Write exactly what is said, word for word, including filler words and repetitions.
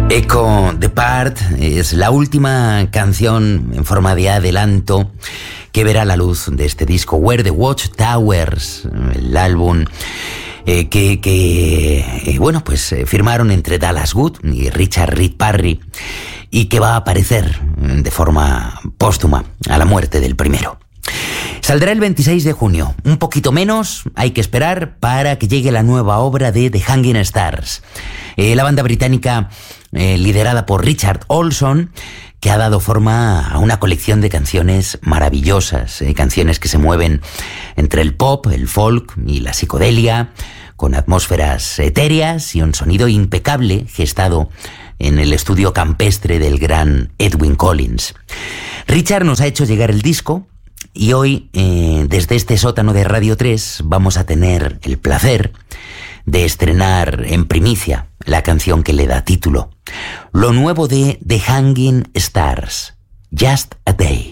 Echo Depart es la última canción en forma de adelanto que verá la luz de este disco Where the Watchtowers, el álbum eh, que, que eh, bueno, pues eh, firmaron entre Dallas Wood y Richard Reed Parry y que va a aparecer de forma póstuma a la muerte del primero. Saldrá el veintiséis de junio, un poquito menos hay que esperar para que llegue la nueva obra de The Hanging Stars, eh, la banda británica eh, liderada por Richard Olson, que ha dado forma a una colección de canciones maravillosas, eh, canciones que se mueven entre el pop, el folk y la psicodelia, con atmósferas etéreas y un sonido impecable gestado en el estudio campestre del gran Edwyn Collins. Richard nos ha hecho llegar el disco y hoy, eh, desde este sótano de Radio tres, vamos a tener el placer de estrenar en primicia la canción que le da título, lo nuevo de The Hanging Stars, Just a Day.